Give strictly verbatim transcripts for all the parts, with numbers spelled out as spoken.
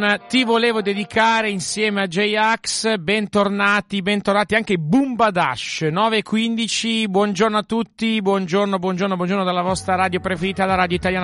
Ti volevo dedicare insieme a J-Ax, bentornati, bentornati anche Boomba Dash, nove e quindici, buongiorno a tutti, buongiorno, buongiorno, buongiorno dalla vostra radio preferita, la radio italiana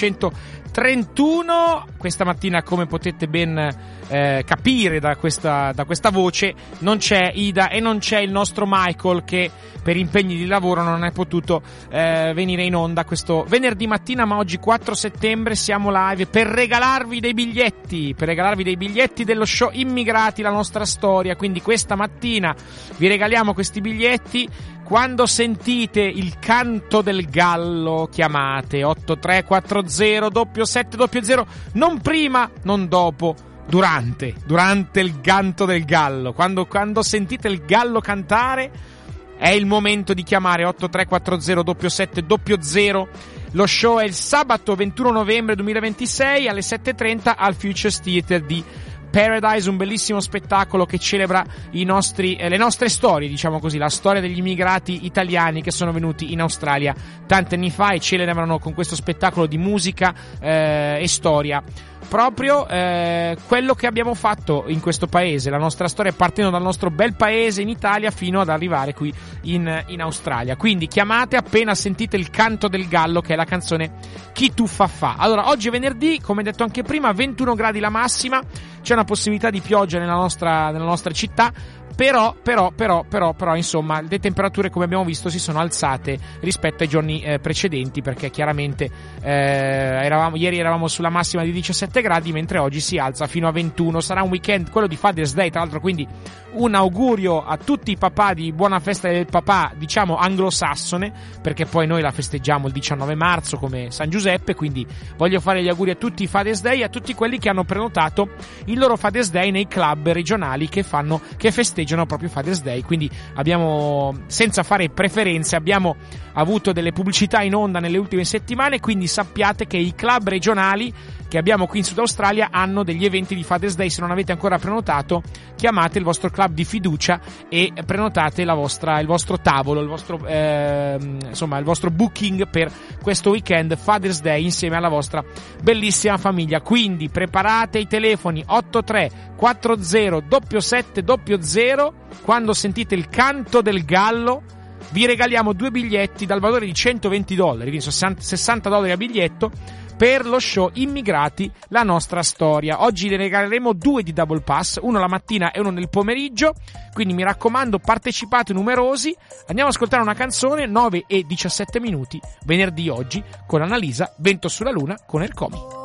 cinquecentotrentuno. Questa mattina, come potete ben eh, capire da questa, da questa voce, non c'è Ida e non c'è il nostro Michael che per impegni di lavoro non è potuto eh, venire in onda questo venerdì mattina, ma oggi quattro settembre siamo live per regalarvi dei biglietti, per regalarvi dei biglietti dello show Immigrati, la nostra storia. Quindi questa mattina vi regaliamo questi biglietti. Quando sentite il canto del gallo chiamate otto tre quattro zero sette sette zero zero, non prima, non dopo, durante, durante il canto del gallo. Quando, quando sentite il gallo cantare è il momento di chiamare otto tre quattro zero sette sette zero zero. Lo show è il sabato ventuno novembre duemilaventisei alle sette e trenta al Futures Theater di Paradise, un bellissimo spettacolo che celebra i nostri, eh, le nostre storie, diciamo così, la storia degli immigrati italiani che sono venuti in Australia tanti anni fa e celebrano con questo spettacolo di musica eh, e storia proprio eh, quello che abbiamo fatto in questo paese, la nostra storia partendo dal nostro bel paese in Italia fino ad arrivare qui in, in Australia. Quindi chiamate appena sentite il canto del gallo, che è la canzone Chi tu fa fa. Allora, oggi è venerdì, come detto anche prima, ventuno gradi la massima, c'è una possibilità di pioggia nella nostra, nella nostra città. Però, però, però, però, però, insomma, le temperature, come abbiamo visto, si sono alzate rispetto ai giorni eh, precedenti, perché chiaramente eh, eravamo, ieri eravamo sulla massima di diciassette gradi, mentre oggi si alza fino a ventuno. Sarà un weekend, quello di Father's Day, tra l'altro, quindi un augurio a tutti i papà di buona festa del papà, diciamo anglosassone, perché poi noi la festeggiamo il diciannove marzo come San Giuseppe, quindi voglio fare gli auguri a tutti i Father's Day e a tutti quelli che hanno prenotato il loro Father's Day nei club regionali che fanno, che festeggiano proprio Father's Day. Quindi abbiamo, senza fare preferenze, abbiamo avuto delle pubblicità in onda nelle ultime settimane, quindi sappiate che i club regionali che abbiamo qui in Sud Australia hanno degli eventi di Father's Day. Se non avete ancora prenotato, chiamate il vostro club di fiducia e prenotate la vostra, il vostro tavolo, il vostro eh, insomma il vostro booking per questo weekend Father's Day insieme alla vostra bellissima famiglia. Quindi preparate i telefoni otto tre quattro zero sette sette zero zero. Quando sentite il canto del gallo vi regaliamo due biglietti dal valore di centoventi dollari, quindi sessanta dollari a biglietto, per lo show Immigrati, la nostra storia. Oggi ne regaleremo due di double pass, uno la mattina e uno nel pomeriggio, quindi mi raccomando partecipate numerosi. Andiamo ad ascoltare una canzone, nove e diciassette minuti, venerdì oggi, con Annalisa, Vento sulla Luna con Ercomi.